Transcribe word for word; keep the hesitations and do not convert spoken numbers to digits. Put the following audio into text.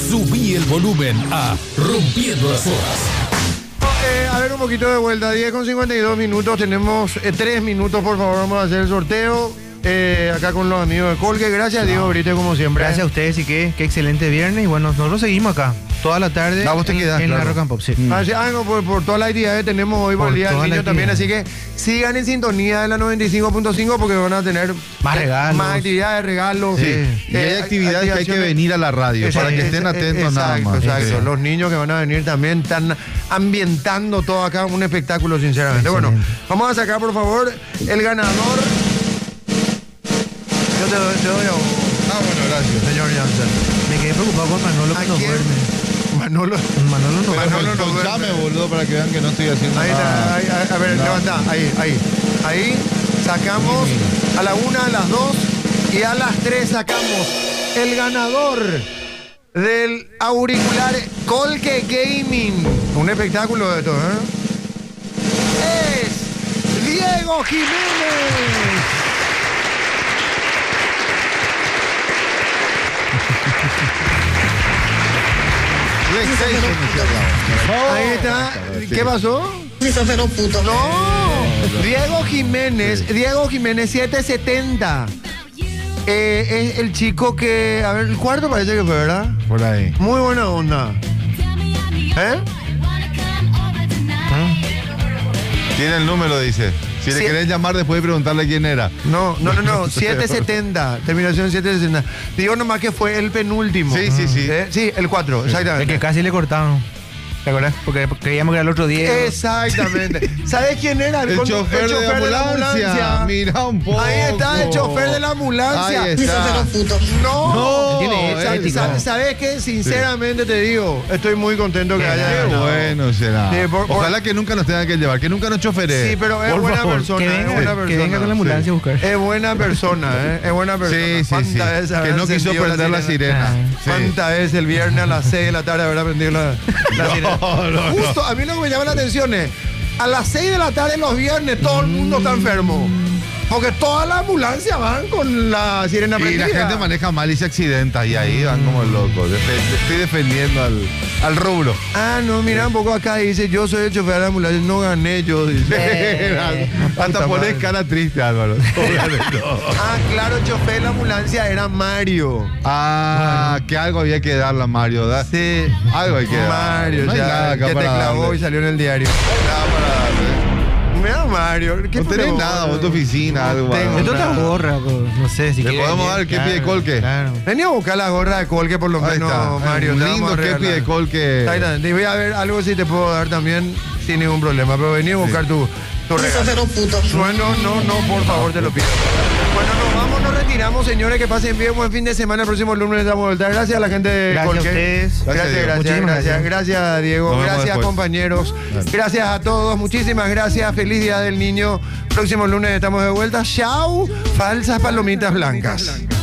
Subí el volumen a Rompiendo las Horas. Eh, a ver, un poquito de vuelta. diez con cincuenta y dos minutos. Tenemos eh, tres minutos, por favor. Vamos a hacer el sorteo. Eh, acá con los amigos de Colque. Gracias, Diego Brite, como siempre. Gracias a ustedes y qué, qué excelente viernes. Y bueno, nosotros seguimos acá toda la tarde No, vos te en, quedás, en claro. la Rock and Pop. Sí. Ah, sí, ah, no, por, por todas las actividades que tenemos hoy por, Por el Día del todas Niño las también. Así actividades. que sigan en sintonía de la noventa y cinco punto cinco porque van a tener Más eh, regalos. más actividades, regalos. Sí. eh, Y hay actividades que hay que venir a la radio Exacto, para que estén es- atentos exacto, nada más. Exacto. Sí. Los niños que van a venir también están ambientando todo acá, un espectáculo, sinceramente. Bueno, Excelente. vamos a sacar, por favor, el ganador. Yo te doy, te doy a vos, Ah, bueno, gracias. señor Janssen. Me quedé preocupado con Manolo ¿A que no quién? duerme. Manolo. Manolo no Pero Manolo no contame, duerme. boludo, para que vean que no estoy haciendo Ahí nada. está, ahí, ahí, a ver, No. levanta, ahí, ahí. Ahí sacamos a la una, a las dos y a las tres sacamos el ganador del auricular Colque Gaming. Un espectáculo de todo, ¿eh? Es Diego Jiménez. PlayStation, decía Raúl. Ahí está. ¿Qué pasó? Pero puto. No, Diego Jiménez, Diego Jiménez siete setenta. Eh, es el chico que, a ver, el cuarto parece que fue, ¿verdad? Por ahí. Muy buena onda. ¿Eh? Tiene el número, dice. Si le Sí. querés llamar después y preguntarle quién era. No, no, no, no, siete setenta, terminación siete setenta. Digo nomás que fue el penúltimo. Sí, sí, sí. ¿Eh? Sí, el cuatro, El exactamente. que casi le cortaron. ¿Te acuerdas? Porque creíamos que era el otro día. Exactamente. ¿Sabes quién era? El con- chofer, de, ambulancia. Mira un poco. Ahí está el chofer de la ambulancia. Ahí está. No, No, tiene Sa- ética. sa- ¿Sabes qué? Sinceramente te digo, estoy muy contento que Qué haya Qué ganado. bueno será. Sí, por- por- Ojalá que nunca nos tengan que llevar, que nunca nos choferee. Sí, pero es Por buena favor. persona. Que es venga, buena que persona. venga con la ambulancia a buscar. Es buena persona, ¿eh? Es buena persona. Sí, sí, sí. ¿Cuántas veces Que habrán no quiso sentido prender la sirena. Ah. Sí. ¿Cuántas veces el viernes a las seis de la tarde habrá prendido la, la No, sirena? no, no. Justo, a mí lo que me llama la atención es, a las seis de la tarde los viernes todo el mundo está enfermo. Porque todas las ambulancias van con la sirena Y prendida. la gente maneja mal y se accidenta y ahí van como locos. Defe- Estoy defendiendo al, al rubro. Ah, no, mira un poco acá dice, yo soy el chofer de la ambulancia, no gané yo, dice. Eh, puta Hasta pones madre. cara triste, Álvaro. Ah, claro, el chofer de la ambulancia era Mario. Ah, que algo había que darle a Mario, ¿verdad? Sí, Algo hay que dar. Mario, No hay ya, nada acá que te para clavó darle. y salió en el diario. No hay nada para darle. Mira, Mario, ¿qué No tenés tenemos? nada, vos tu oficina, algo. tengo algo. Esto está nada. gorra, pues, no sé si ¿Le quiere podemos venir, dar el kepi de claro, Colque? Claro. Venía a buscar la gorra de Colque por lo Ahí menos, está. Mario. Un te vamos lindo a kepi regalar. de Colque. Ahí está, te voy a ver algo si te puedo dar también sin ningún problema, pero vení a buscar tu, tu regalo. Bueno, no, no, por favor, te lo pido. Bueno, nos vamos, nos retiramos, señores, que pasen bien, buen fin de semana, el próximo lunes estamos de vuelta. Gracias a la gente de Gracias a Colque. ustedes. Gracias, Gracias, Diego. gracias, Muchísimas gracias, gracias. gracias, Diego. Nos vemos Gracias, después. compañeros. Dale. Gracias a todos, muchísimas gracias. Feliz Día del Niño. Próximo lunes estamos de vuelta. Chao, falsas palomitas blancas.